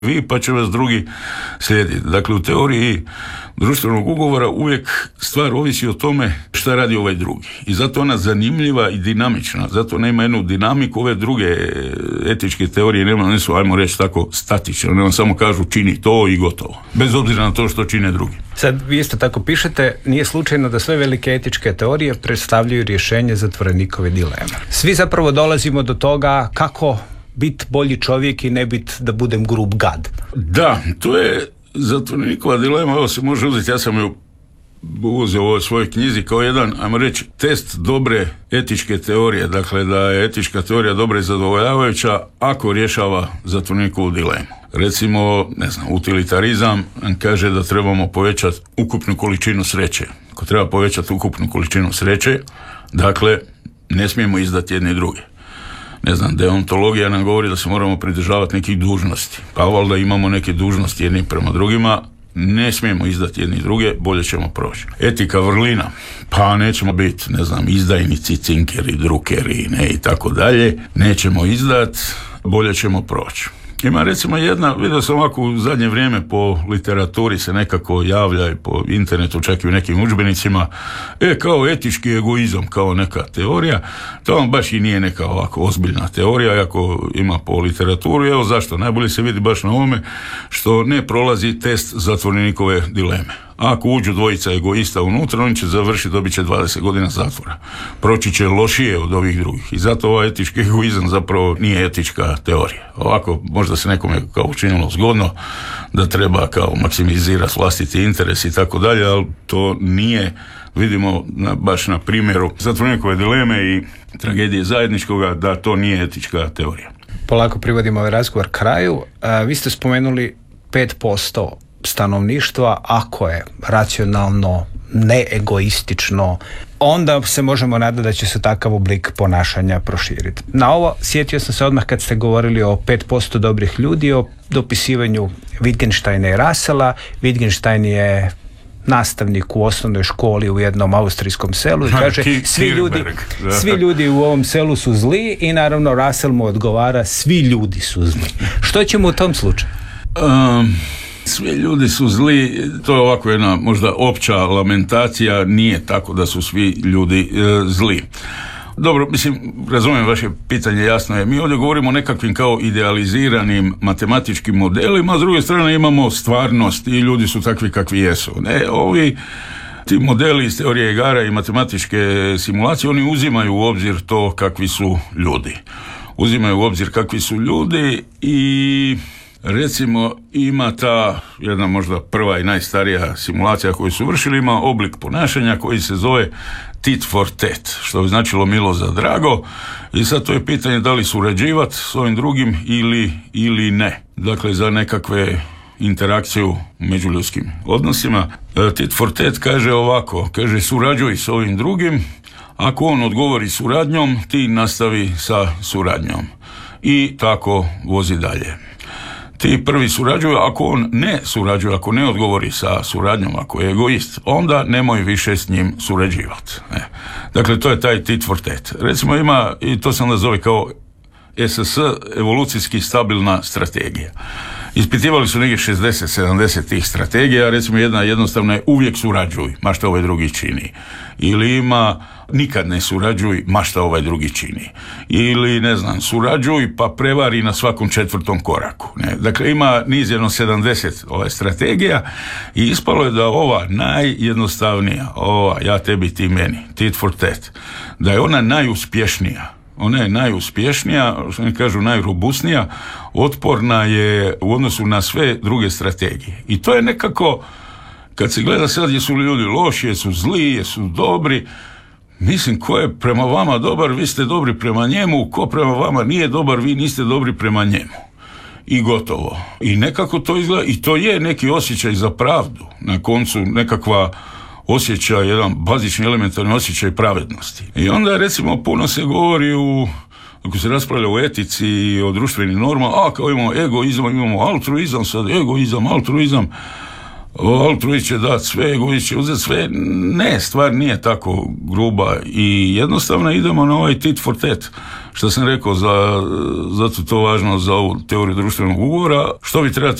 vi, pa će vas drugi slijediti. Dakle, u teoriji društvenog ugovora uvijek stvar ovisi o tome šta radi ovaj drugi. I zato ona zanimljiva i dinamična. Zato nema jednu dinamiku. Ove druge etičke teorije ne su, ajmo reći tako, statične. One vam samo kažu čini to i gotovo. Bez obzira na to što čine drugi. Sad, vi isto tako pišete, nije slučajno da sve velike etičke teorije predstavljaju rješenje zatvorenikove dileme. Svi zapravo dolazimo do toga kako biti bolji čovjek i ne biti da budem grub gad. Da, to je zatvorenikova dilema, ovo se može uzeti, ja sam ju uzeo u ovoj svojoj knjizi kao jedan, ajmo reći, test dobre etičke teorije, dakle da je etička teorija dobra i zadovoljavajuća ako rješava zatvorenikovu dilemu. Recimo, utilitarizam kaže da trebamo povećati ukupnu količinu sreće. Ako treba povećati ukupnu količinu sreće, dakle, ne smijemo izdati jedni druge. Deontologija nam govori da se moramo pridržavati nekih dužnosti. Pa valjda imamo neke dužnosti jedni prema drugima, ne smijemo izdati jedni druge, bolje ćemo proći. Etika vrlina, pa nećemo biti, izdajnici, cinkeri, drukeri, i tako dalje, nećemo izdati, bolje ćemo proći. Ima recimo jedna, vidio sam ovako u zadnje vrijeme po literaturi se nekako javlja i po internetu, čak i u nekim udžbenicima, kao etički egoizam, kao neka teorija. To vam baš i nije neka ovako ozbiljna teorija, iako ima po literaturu. Evo zašto? Najbolje se vidi baš na ovome što ne prolazi test zatvorenikove dileme. Ako uđu dvojica egoista unutra, oni će završiti, dobit će 20 godina zatvora. Proći će lošije od ovih drugih. I zato ovaj etički egoizam zapravo nije etička teorija. Ovako možda se nekome kao učinilo zgodno da treba kao maksimizirati vlastiti interes i tako dalje, ali to nije, vidimo baš na primjeru zatvorenikove dileme i tragedije zajedničkoga, da to nije etička teorija. Polako privodimo ovaj razgovor kraju. Vi ste spomenuli 5% stanovništva, ako je racionalno, neegoistično, onda se možemo nadati da će se takav oblik ponašanja proširiti. Na ovo sjetio sam se odmah kad ste govorili o 5% dobrih ljudi, o dopisivanju Wittgensteina i Russella. Wittgenstein je nastavnik u osnovnoj školi u jednom austrijskom selu i kaže svi ljudi u ovom selu su zli i naravno Russell mu odgovara svi ljudi su zli. Što ćemo u tom slučaju? Svi ljudi su zli, to je ovako jedna možda opća lamentacija, nije tako da su svi ljudi zli. Dobro, razumijem vaše pitanje, jasno je. Mi ovdje govorimo o nekakvim kao idealiziranim matematičkim modelima, a s druge strane imamo stvarnost i ljudi su takvi kakvi jesu. Ti modeli iz teorije igara i matematičke simulacije, oni uzimaju u obzir to kakvi su ljudi. Uzimaju u obzir kakvi su ljudi i recimo ima ta jedna možda prva i najstarija simulacija koju su vršili, ima oblik ponašanja koji se zove tit for tat, što bi značilo milo za drago, i sad to je pitanje da li surađivati s ovim drugim ili ne. Dakle, za nekakve interakciju u međuljudskim odnosima. Tit for tat kaže ovako, kaže surađuj s ovim drugim, ako on odgovori suradnjom, ti nastavi sa suradnjom. I tako vozi dalje. Ti prvi surađuju, ako on ne surađuje, ako ne odgovori sa suradnjom, ako je egoist, onda nemoj više s njim surađivati. Dakle, to je taj tit for tat. Recimo ima, i to se onda zove kao SS, evolucijski stabilna strategija. Ispitivali su nekih 60-70 tih strategija, recimo jedna jednostavna je uvijek surađuj, ma šta ovaj drugi čini. Ili ima nikad ne surađuj, ma šta ovaj drugi čini. Ili, surađuj pa prevari na svakom 4. koraku. Dakle, ima niz jedno 70 strategija i ispalo je da ova najjednostavnija, ja tebi ti meni, tit for tat, da je ona najuspješnija. Ona je najuspješnija, što mi kažu najrobusnija, otporna je u odnosu na sve druge strategije. I to je nekako, kad se gleda sad jesu li ljudi loši, jesu zli, jesu dobri, ko je prema vama dobar, vi ste dobri prema njemu, ko prema vama nije dobar, vi niste dobri prema njemu. I gotovo. I nekako to izgleda, i to je neki osjećaj za pravdu, na koncu nekakva osjećaj, jedan bazični elementarni osjećaj pravednosti. I onda recimo puno se govori ako se raspravlja o etici i o društvenim normama, kao imamo egoizam, imamo altruizam, sad egoizam, altruizam, altruist će dati sve, egoist će uzeti sve. Ne, stvar nije tako gruba i jednostavno idemo na ovaj tit for tat. Što sam rekao, zato to važno za ovu teoriju društvenog ugovora. Što vi trebate